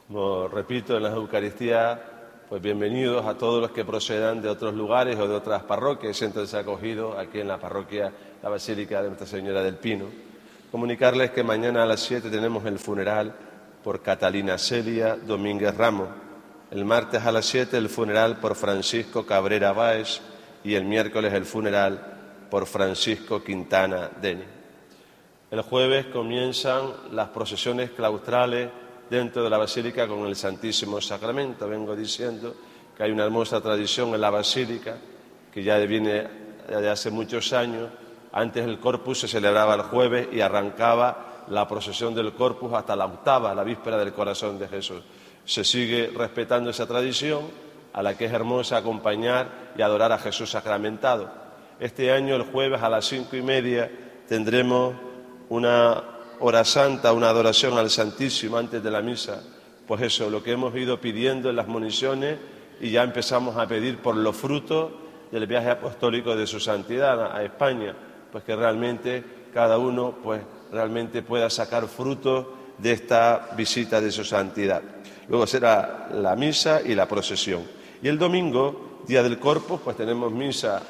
Como repito, en las Eucaristías, pues bienvenidos a todos los que procedan de otros lugares o de otras parroquias, siéntanse acogidos aquí en la parroquia, la Basílica de Nuestra Señora del Pino. Comunicarles que mañana a las 7 tenemos el funeral por Catalina Celia Domínguez Ramos. El martes a las 7 el funeral por Francisco Cabrera Báez y el miércoles el funeral por Francisco Quintana Deni. El jueves comienzan las procesiones claustrales dentro de la Basílica con el Santísimo Sacramento. Vengo diciendo que hay una hermosa tradición en la Basílica que ya viene de hace muchos años. Antes el Corpus se celebraba el jueves y arrancaba la procesión del Corpus hasta la octava, la víspera del Corazón de Jesús. Se sigue respetando esa tradición a la que es hermosa acompañar y adorar a Jesús sacramentado. Este año, el jueves a las 5:30, tendremos una hora santa, una adoración al Santísimo antes de la misa. Pues eso, lo que hemos ido pidiendo en las moniciones, y ya empezamos a pedir por los frutos del viaje apostólico de su santidad a España, pues que realmente cada uno pues realmente pueda sacar frutos de esta visita de su santidad. Luego será la misa y la procesión. Y el domingo, día del Corpus, pues tenemos misa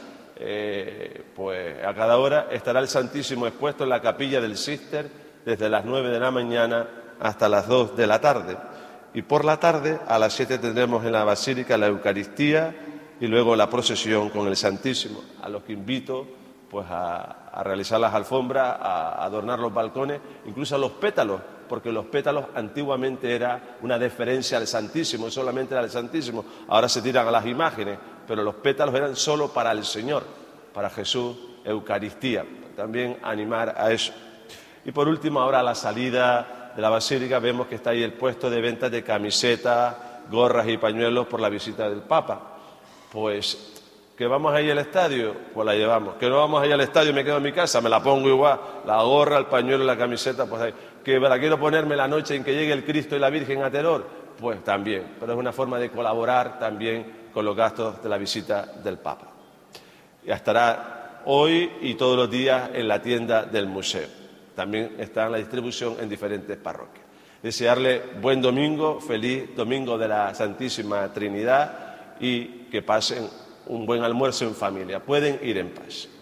pues a cada hora. Estará el Santísimo expuesto en la capilla del Císter desde las 9 de la mañana hasta las 2 de la tarde. Y por la tarde, a las 7 tendremos en la Basílica la Eucaristía y luego la procesión con el Santísimo, a los que invito pues a realizar las alfombras, a adornar los balcones, incluso a los pétalos, porque los pétalos antiguamente era una deferencia al Santísimo, solamente era al Santísimo. Ahora se tiran a las imágenes, pero los pétalos eran solo para el Señor, para Jesús, Eucaristía. También animar a eso. Y por último, ahora a la salida de la Basílica vemos que está ahí el puesto de venta de camisetas, gorras y pañuelos por la visita del Papa. Pues, ¿que vamos a ir al estadio? Pues la llevamos. ¿Que no vamos a ir al estadio y me quedo en mi casa? Me la pongo igual, la gorra, el pañuelo y la camiseta, pues ahí. ¿Que me la quiero ponerme la noche en que llegue el Cristo y la Virgen a Teror? Pues también, pero es una forma de colaborar también con los gastos de la visita del Papa. Ya estará hoy y todos los días en la tienda del museo. También está en la distribución en diferentes parroquias. Desearle buen domingo, feliz domingo de la Santísima Trinidad y que pasen un buen almuerzo en familia. Pueden ir en paz.